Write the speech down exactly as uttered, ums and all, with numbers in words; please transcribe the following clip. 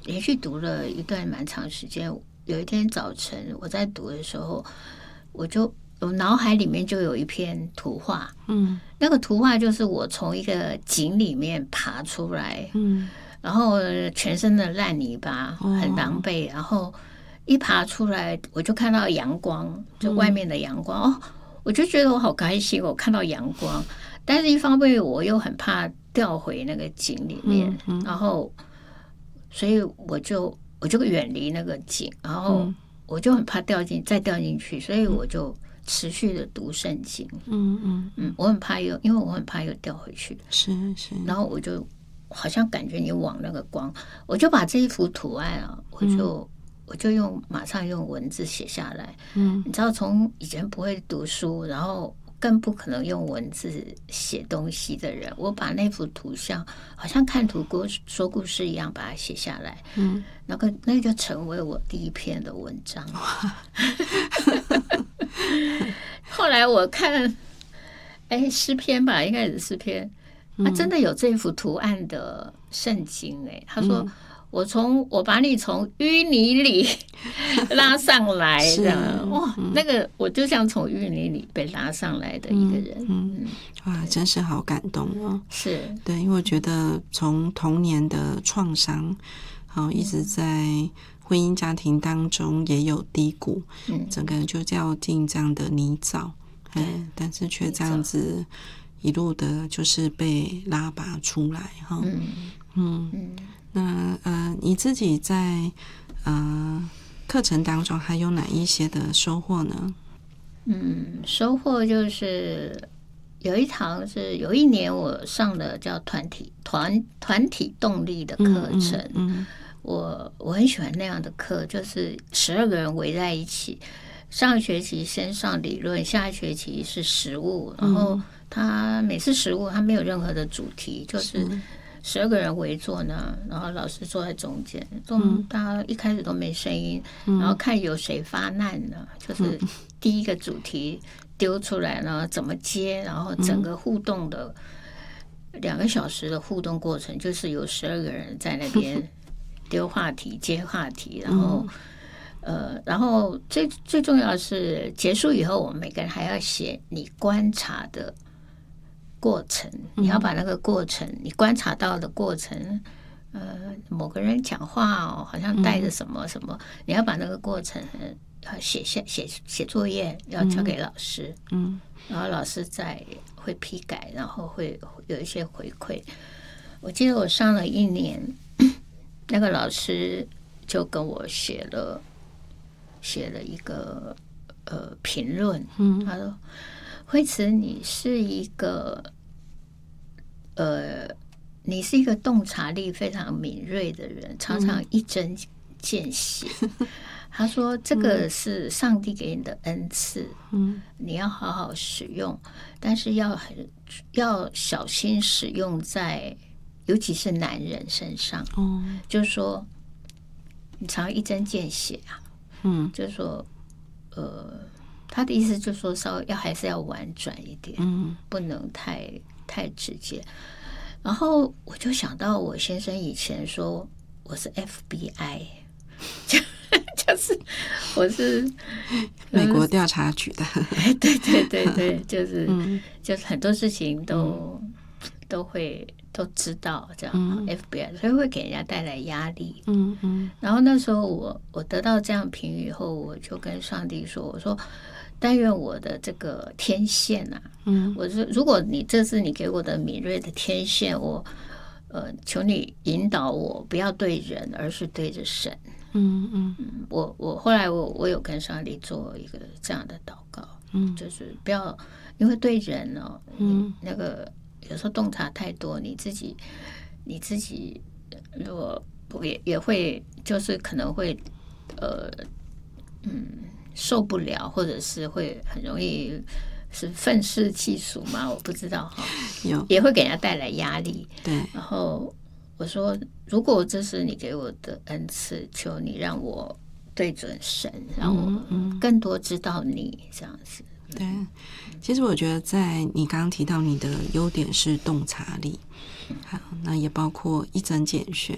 连续读了一段蛮长时间。有一天早晨我在读的时候，我就我脑海里面就有一片图画，嗯，那个图画就是我从一个井里面爬出来，嗯，然后全身的烂泥巴，很狼狈，然后一爬出来我就看到阳光，就外面的阳光，哦，我就觉得我好开心，我看到阳光，但是一方面我又很怕掉回那个井里面，然后所以我就我就远离那个井，然后我就很怕掉进再掉进去，所以我就持续的读圣经。嗯嗯嗯，我很怕又因为我很怕又掉回去， 是是。 然后我就好像感觉你往那个光，我就把这一幅图案啊，我就、嗯、我就用马上用文字写下来。嗯，你知道从以前不会读书，然后更不可能用文字写东西的人，我把那幅图像好像看图说故事一样把它写下来。嗯，那个那就成为我第一篇的文章。后来我看，哎，诗篇吧，应该也是诗篇，他真的有这幅图案的圣经哎，他说。嗯，我从我把你从淤泥里拉上来的，哇，嗯，那个我就像从淤泥里被拉上来的一个人。嗯嗯，哇，真是好感动哦。 是， 对，因为我觉得从童年的创伤，好，一直在婚姻家庭当中也有低谷，嗯，整个人就掉进这样的泥沼，嗯，但是却这样子一路的就是被拉拔出来哈。嗯嗯嗯。那呃，你自己在呃课程当中还有哪一些的收获呢？ 嗯，收获就是有一堂是有一年我上的叫团体团团体动力的课程，嗯嗯嗯，我我很喜欢那样的课，就是十二个人围在一起，上学期先上理论，下学期是实务，然后他每次实务他没有任何的主题，就是十二个人围坐呢，然后老师坐在中间，嗯，大家一开始都没声音，然后看有谁发难呢，就是第一个主题丢出来，然后怎么接，然后整个互动的两个小时的互动过程，就是有十二个人在那边丢话题、接话题，然后呃，然后最最重要的是结束以后，我们每个人还要写你观察的过程，你要把那个过程，你观察到的过程，呃，某个人讲话哦，好像带着什么什么，你要把那个过程写下写写作业，要交给老师，嗯，然后老师再会批改，然后会有一些回馈。我记得我上了一年，那个老师就跟我写了写了一个呃评论，嗯，他说。惠慈，你是一个，呃，你是一个洞察力非常敏锐的人，常常一针见血。嗯，他说：“这个是上帝给你的恩赐，嗯，你要好好使用，但是要很要小心使用在，尤其是男人身上。哦，就是说，你常常一针见血啊，嗯，就是说，呃。”他的意思就是说，稍微要还是要婉转一点，嗯，不能太太直接。然后我就想到我先生以前说我是 F B I， 就就是我是美国调查局的， 哎，对对对对，就是、嗯、就是很多事情都、嗯、都会都知道这样、嗯、F B I， 所以会给人家带来压力。嗯嗯。然后那时候我我得到这样评语以后，我就跟上帝说，我说。但愿我的这个天线啊，嗯，我说如果你这是你给我的敏锐的天线，我呃求你引导我，不要对人，而是对着神。嗯嗯，我我后来我我有跟上帝做一个这样的祷告，嗯，就是不要因为对人哦，嗯，那个有时候洞察太多，你自己你自己如果也也会就是可能会呃嗯。受不了，或者是会很容易是愤世嫉俗嘛？我不知道哈，有也会给人家带来压力。 对， 然后我说，如果这是你给我的恩赐，求你让我对准神，让我更多知道你这样子。 对，其实我觉得，在你刚刚提到你的优点是洞察力，好，那也包括一针见血。